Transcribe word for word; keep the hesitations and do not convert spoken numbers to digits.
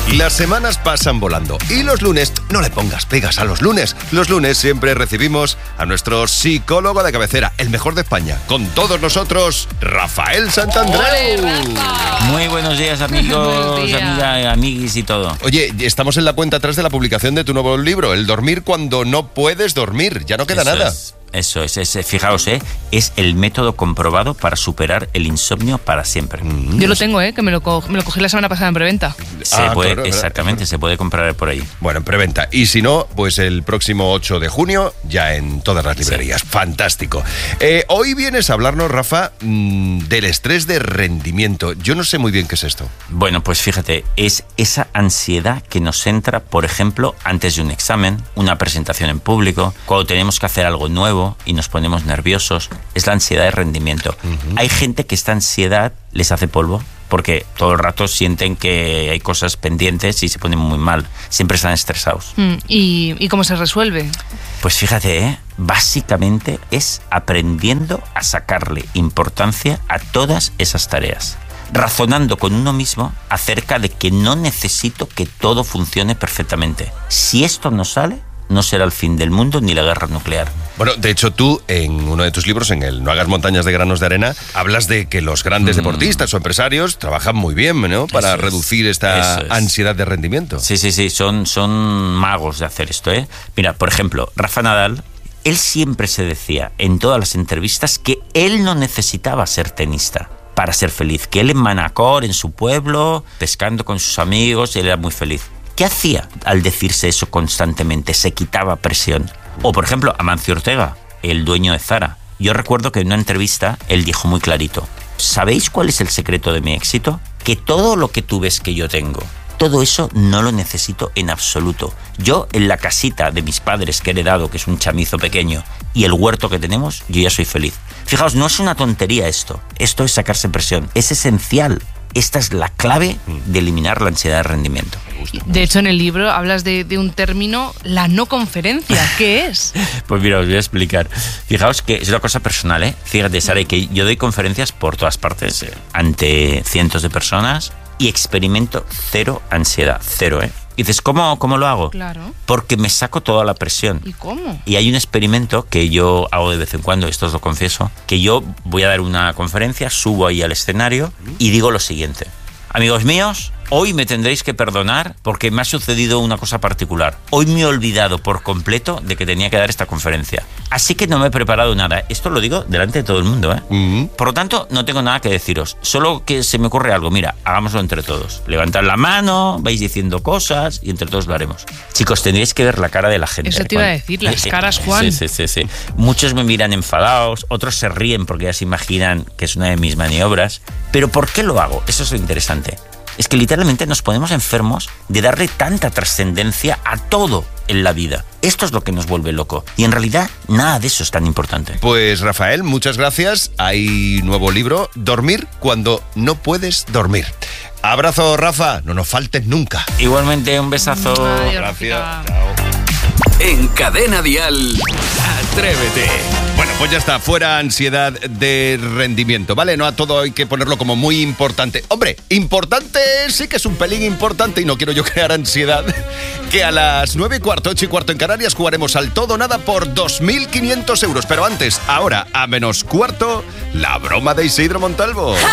Las semanas pasan volando y los lunes, no le pongas pegas a los lunes. Los lunes siempre recibimos a nuestro psicólogo de cabecera, el mejor de España. Con todos nosotros, Rafael Santandreu. ¡Ole, Rafa! Muy buenos días, amigos, Buenos días. amigas, amiguis y todo. Oye, estamos en la cuenta atrás de la publicación de tu nuevo libro, El dormir cuando no puedes dormir. Ya no queda Eso nada. es. Eso es, es, fijaos, ¿eh? Es el método comprobado para superar el insomnio para siempre. Yo lo tengo, ¿eh? Que me lo, co- me lo cogí la semana pasada en preventa. Se Ah, puede, claro, exactamente, se puede comprar por ahí. Bueno, en preventa. Y si no, pues el próximo ocho de junio ya en todas las librerías. Fantástico. Eh, hoy vienes a hablarnos, Rafa, mmm, del estrés de rendimiento. Yo no sé muy bien qué es esto. Bueno, pues fíjate, es esa ansiedad que nos entra, por ejemplo, antes de un examen, una presentación en público, cuando tenemos que hacer algo nuevo y nos ponemos nerviosos. Es la ansiedad de rendimiento. Uh-huh. Hay gente que esta ansiedad les hace polvo porque todo el rato sienten que hay cosas pendientes y se ponen muy mal. Siempre están estresados. Mm, ¿Y, ¿Y cómo se resuelve? Pues fíjate, ¿eh? Básicamente es aprendiendo a sacarle importancia a todas esas tareas. Razonando con uno mismo acerca de que no necesito que todo funcione perfectamente. Si esto no sale, no será el fin del mundo ni la guerra nuclear. Bueno, de hecho tú, en uno de tus libros, en el No hagas montañas de granos de arena, hablas de que los grandes mm. deportistas o empresarios trabajan muy bien, ¿no? Para Eso reducir es, esta es. ansiedad de rendimiento. Sí, sí, sí, son, son magos de hacer esto, ¿eh? Mira, por ejemplo, Rafa Nadal, él siempre se decía en todas las entrevistas que él no necesitaba ser tenista para ser feliz, que él en Manacor, en su pueblo, pescando con sus amigos, él era muy feliz. ¿Qué hacía al decirse eso constantemente? Se quitaba presión. O, por ejemplo, Amancio Ortega, el dueño de Zara. Yo recuerdo que en una entrevista él dijo muy clarito: ¿sabéis cuál es el secreto de mi éxito? Que todo lo que tú ves que yo tengo, todo eso no lo necesito en absoluto. Yo, en la casita de mis padres que he heredado, que es un chamizo pequeño, y el huerto que tenemos, yo ya soy feliz. Fijaos, no es una tontería esto. Esto es sacarse presión. Es esencial. Esta es la clave de eliminar la ansiedad de rendimiento. De hecho, en el libro hablas de, de un término, la no conferencia. ¿Qué es? Pues mira, os voy a explicar. Fijaos que es una cosa personal, ¿eh? Fíjate, Sara, que yo doy conferencias por todas partes, eh, ante cientos de personas, y experimento cero ansiedad, cero, ¿eh? Y dices, ¿cómo, ¿cómo lo hago? Claro. Porque me saco toda la presión. ¿Y cómo? Y hay un experimento que yo hago de vez en cuando, esto os lo confieso, que yo voy a dar una conferencia, subo ahí al escenario y digo lo siguiente: amigos míos, hoy me tendréis que perdonar porque me ha sucedido una cosa particular. Hoy me he olvidado por completo de que tenía que dar esta conferencia. Así que no me he preparado nada. Esto lo digo delante de todo el mundo, ¿eh? Uh-huh. Por lo tanto, no tengo nada que deciros. Solo que se me ocurre algo. Mira, hagámoslo entre todos. Levantad la mano, vais diciendo cosas y entre todos lo haremos. Chicos, tendríais que ver la cara de la gente. Eso te iba a decir, las caras, Juan. Sí, sí, sí, sí. Muchos me miran enfadados, otros se ríen porque ya se imaginan que es una de mis maniobras. Pero ¿por qué lo hago? Eso es lo interesante. Es que literalmente nos ponemos enfermos de darle tanta trascendencia a todo en la vida. Esto es lo que nos vuelve loco. Y en realidad nada de eso es tan importante. Pues Rafael, muchas gracias. Hay nuevo libro, Dormir cuando no puedes dormir. Abrazo, Rafa. No nos faltes nunca. Igualmente, un besazo. Adiós, Gracias. Rafita. Chao. En Cadena Dial, Atrévete. Bueno, pues ya está, fuera ansiedad de rendimiento, ¿vale? No a todo hay que ponerlo como muy importante. Hombre, importante sí que es un pelín importante y no quiero yo crear ansiedad. Que a las nueve y cuarto, ocho y cuarto en Canarias jugaremos al todo o nada por dos mil quinientos euros. Pero antes, ahora, a menos cuarto, la broma de Isidro Montalvo.